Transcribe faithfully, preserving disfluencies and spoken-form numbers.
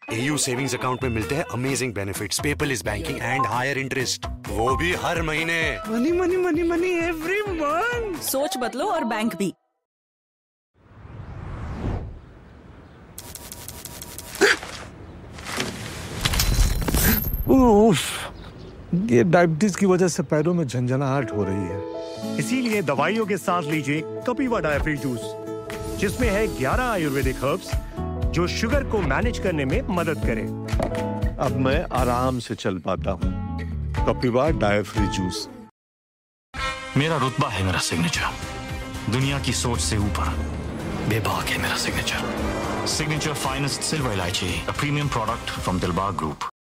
AU savings account में मिलते हैं amazing benefits, paperless banking and higher interest, वो भी हर महीने। Money money money money every month. सोच बदलो और बैंक भी। उफ, ये डायबिटीज की वजह से पैरों में झंझनाहट हो रही है। इसीलिए दवाइयों के साथ लीजिए कपिवा डायफ्री जूस, जिसमें है ग्यारह आयुर्वेदिक हर्ब्स जो शुगर को मैनेज करने में मदद करे। अब मैं आराम से चल पाता हूँ। कपिवा डायफ्री जूस। मेरा रुतबा है मेरा सिग्नेचर, दुनिया की सोच से ऊपर बेबाक है मेरा सिग्नेचर। सिग्नेचर फाइनेस्ट सिल्वर इलायची, a premium product from Dilbag group.